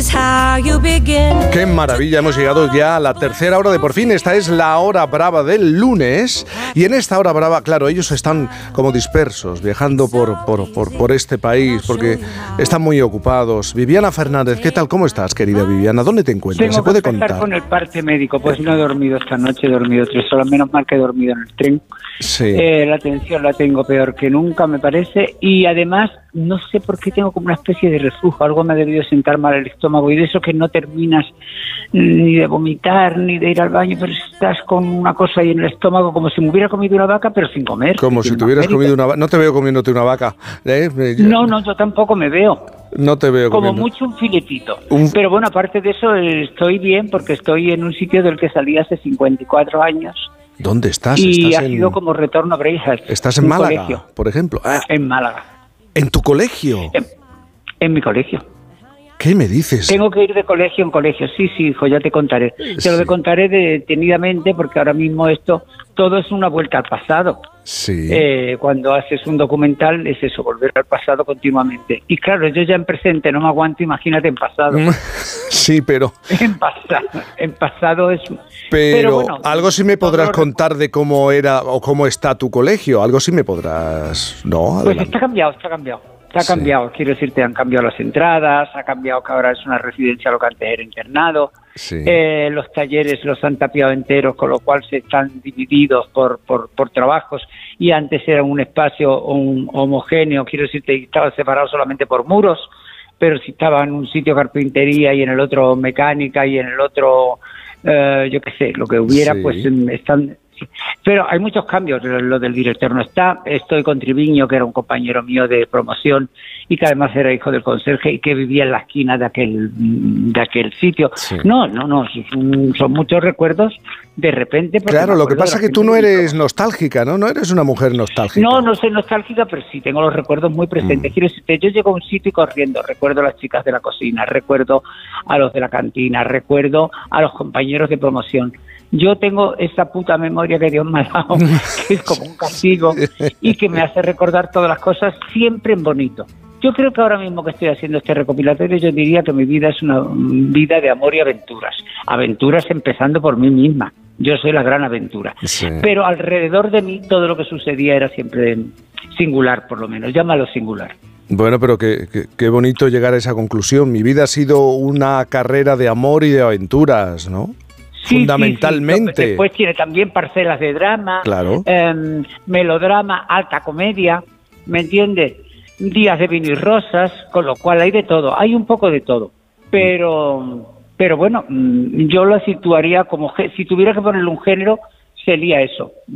Qué maravilla, hemos llegado ya a la tercera hora de Por Fin. Esta es la hora brava del lunes. Y en esta hora brava, claro, ellos están como dispersos, viajando por este país, porque están muy ocupados. Viviana Fernández, ¿qué tal? ¿Cómo estás, querida Viviana? ¿Dónde te encuentras? ¿Se puede contar? Con el parte médico, pues no he dormido esta noche, he dormido 3 horas, menos mal que he dormido en el tren. Sí. La tensión la tengo peor que nunca, me parece, y además no sé por qué tengo como una especie de reflujo, algo me ha debido sentar mal el estómago, y de eso que no terminas ni de vomitar ni de ir al baño, pero estás con una cosa ahí en el estómago como si me hubiera comido una vaca, pero sin comer. Como si te hubieras comido una vaca. No te veo comiéndote una vaca. No, yo tampoco me veo. No te veo como comiendo. Mucho un filetito. Pero bueno, aparte de eso, estoy bien porque estoy en un sitio del que salí hace 54 años. ¿Dónde estás? Y ha sido como retorno a Breizas. ¿Estás en Málaga, colegio, por ejemplo? En Málaga. ¿En tu colegio? En mi colegio. ¿Qué me dices? Tengo que ir de colegio en colegio. Sí, hijo, ya te contaré. Sí. Te lo contaré detenidamente porque ahora mismo todo es una vuelta al pasado. Sí. Cuando haces un documental es eso, volver al pasado continuamente. Y claro, yo ya en presente no me aguanto, imagínate en pasado. Sí, pero... En pasado es... Pero bueno, algo sí me podrás contar de cómo era o cómo está tu colegio. Algo sí me podrás... ¿No? Adelante. Pues está cambiado, quiero decirte, han cambiado las entradas, ha cambiado que ahora es una residencia, lo que antes era internado, sí. Los talleres los han tapiado enteros, con lo cual se están divididos por trabajos, y antes era un espacio homogéneo, quiero decirte, estaba separado solamente por muros, pero si estaba en un sitio carpintería y en el otro mecánica y en el otro, yo qué sé, lo que hubiera, sí. Pues están... Pero hay muchos cambios, lo del director no está, estoy con Triviño, que era un compañero mío de promoción y que además era hijo del conserje y que vivía en la esquina de aquel sitio. Sí. No, son muchos recuerdos de repente. Claro, lo que pasa es que tú no eres nostálgica, ¿no? No eres una mujer nostálgica. No soy nostálgica, pero sí tengo los recuerdos muy presentes. Quiero decirte, yo llego a un sitio y corriendo, recuerdo a las chicas de la cocina, recuerdo a los de la cantina, recuerdo a los compañeros de promoción. Yo tengo esa puta memoria que Dios me ha dado, que es como un castigo y que me hace recordar todas las cosas siempre en bonito. Yo creo que ahora mismo que estoy haciendo este recopilatorio, yo diría que mi vida es una vida de amor y aventuras. Aventuras empezando por mí misma. Yo soy la gran aventura. Sí. Pero alrededor de mí todo lo que sucedía era siempre singular, por lo menos. Llámalo singular. Bueno, pero qué bonito llegar a esa conclusión. Mi vida ha sido una carrera de amor y de aventuras, ¿no? Sí, fundamentalmente. Sí. Después tiene también parcelas de drama, claro. Melodrama, alta comedia, ¿me entiendes? Días de vino y rosas, con lo cual hay de todo, hay un poco de todo. Pero bueno, yo lo situaría como, si tuviera que ponerle un género, sería eso.